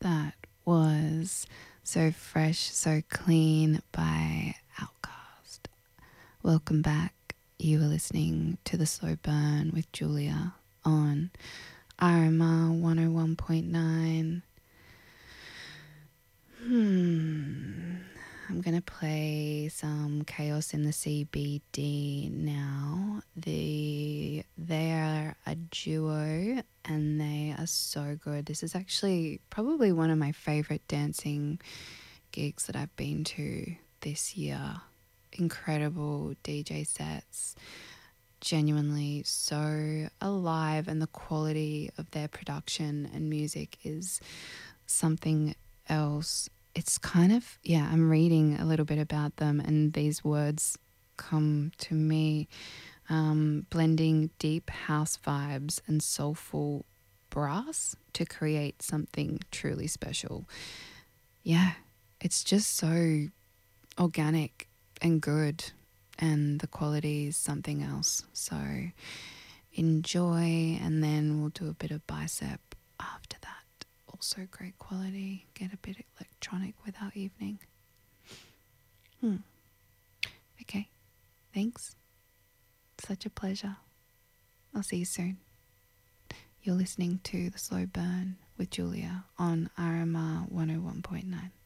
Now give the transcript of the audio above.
That was So Fresh, So Clean by Outkast. Welcome back. You are listening to The Slow Burn with Julia on RMR 101.9. I'm going to play some Chaos in the CBD now. They are a duo and they are so good. This is actually probably one of my favorite dancing gigs that I've been to this year. Incredible DJ sets, genuinely so alive, and the quality of their production and music is something else. It's kind of, I'm reading a little bit about them and these words come to me. Blending deep house vibes and soulful brass to create something truly special. Yeah, it's just so organic and good, and the quality is something else. So enjoy, and then we'll do a bit of bicep after that. Also great quality. Get a bit electronic with our evening. Okay, thanks. Such a pleasure. I'll see you soon. You're listening to The Slow Burn with Julia on RMR 101.9.